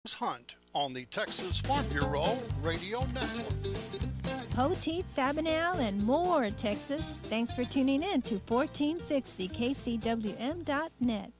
Hunt on the Texas Farm Bureau Radio Network. Poteet, Sabinal, and more, Texas. Thanks for tuning in to 1460kcwm.net.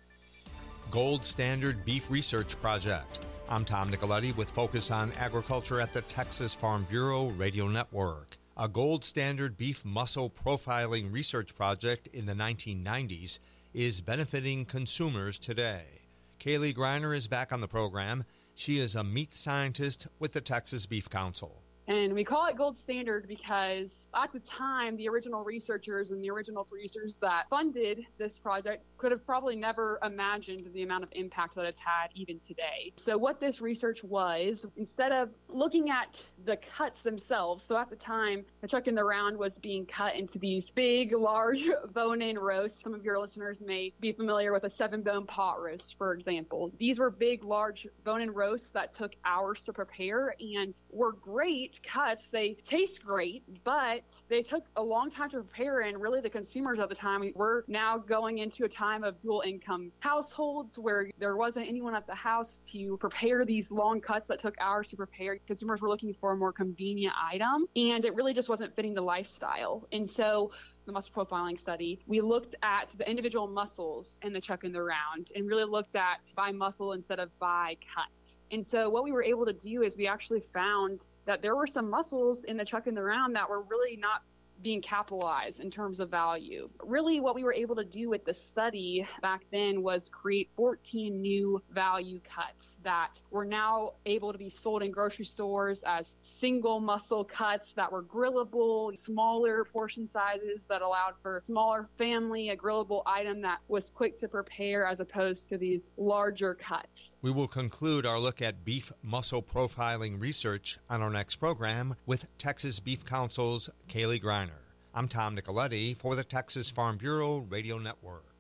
Gold Standard Beef Research Project. I'm Tom Nicoletti with Focus on Agriculture at the Texas Farm Bureau Radio Network. A gold standard beef muscle profiling research project in the 1990s is benefiting consumers today. Kaylee Greiner is back on the program. She is a meat scientist with the Texas Beef Council. And we call it gold standard because at the time, the original researchers and the original producers that funded this project could have probably never imagined the amount of impact that it's had even today. So what this research was, instead of looking at the cuts themselves, so at the time, the chuck in the round was being cut into these big, large bone-in roasts. Some of your listeners may be familiar with a 7-bone pot roast, for example. These were big, large bone-in roasts that took hours to prepare and were great cuts. They taste great, but they took a long time to prepare, and really the consumers at the time were now going into a time of dual income households where there wasn't anyone at the house to prepare these long cuts that took hours to prepare. Consumers were looking for a more convenient item, and it really just wasn't fitting the lifestyle. And so the muscle profiling study, we looked at the individual muscles in the chuck and the round and really looked at by muscle instead of by cut. And so what we were able to do is we actually found that there were some muscles in the chuck and the round that were really not being capitalized in terms of value. Really what we were able to do with the study back then was create 14 new value cuts that were now able to be sold in grocery stores as single muscle cuts that were grillable, smaller portion sizes that allowed for smaller family, a grillable item that was quick to prepare as opposed to these larger cuts. We will conclude our look at beef muscle profiling research on our next program with Texas Beef Council's Kaylee Greiner. I'm Tom Nicoletti for the Texas Farm Bureau Radio Network.